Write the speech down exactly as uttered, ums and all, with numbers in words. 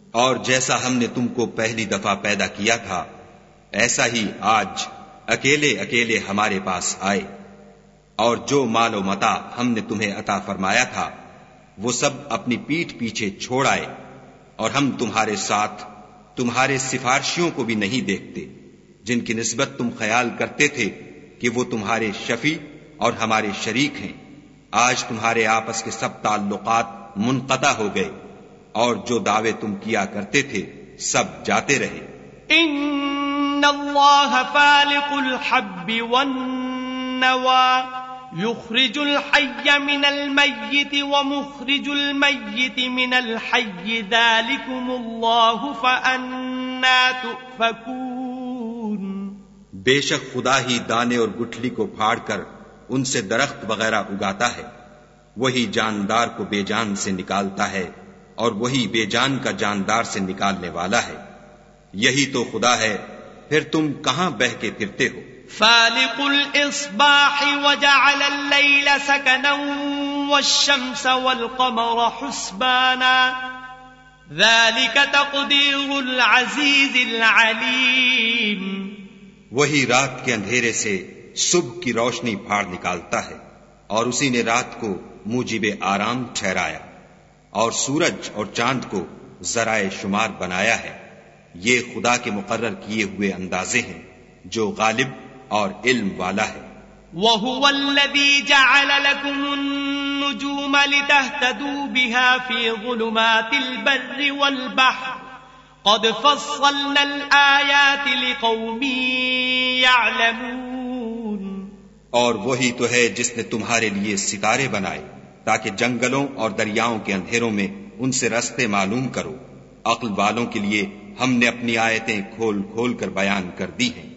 اور جیسا ہم نے تم کو پہلی دفعہ پیدا کیا تھا ایسا ہی آج اکیلے اکیلے ہمارے پاس آئے، اور جو مال و متاع ہم نے تمہیں عطا فرمایا تھا وہ سب اپنی پیٹھ پیچھے چھوڑ آئے، اور ہم تمہارے ساتھ تمہارے سفارشیوں کو بھی نہیں دیکھتے جن کی نسبت تم خیال کرتے تھے کہ وہ تمہارے شفیع اور ہمارے شریک ہیں۔ آج تمہارے آپس کے سب تعلقات منقطع ہو گئے، اور جو دعوے تم کیا کرتے تھے سب جاتے رہے۔ ان اللہ فالق الحب والنوى يخرج الحي من الميت ومخرج الميت من الحي ذلكم الله فأنا تؤفكون۔ بے شک خدا ہی دانے اور گٹھلی کو پھاڑ کر ان سے درخت وغیرہ اگاتا ہے، وہی جاندار کو بے جان سے نکالتا ہے اور وہی بے جان کا جاندار سے نکالنے والا ہے، یہی تو خدا ہے، پھر تم کہاں بہ کے پھرتے ہو۔ فالق الإصباح وجعل الليل سكنا والشمس والقمر حسبانا ذلك تقدير العزيز العليم۔ وہی رات کے اندھیرے سے صبح کی روشنی پھاڑ نکالتا ہے، اور اسی نے رات کو موجب آرام ٹھہرایا، اور سورج اور چاند کو ذرائع شمار بنایا ہے، یہ خدا کے مقرر کیے ہوئے اندازے ہیں جو غالب اور علم والا ہے۔ وَهُوَ الَّذِي جَعَلَ لَكُمُ النُّجُومَ لِتَهْتَدُوا بِهَا فِي ظُلُمَاتِ الْبَرِّ وَالْبَحْرِ قَدْ فَصَّلْنَا الْآيَاتِ لِقَوْمٍ يَعْلَمُونَ۔ اور وہی تو ہے جس نے تمہارے لیے ستارے بنائے تاکہ جنگلوں اور دریاؤں کے اندھیروں میں ان سے رستے معلوم کرو، عقل والوں کے لیے ہم نے اپنی آیتیں کھول کھول کر بیان کر دی ہیں۔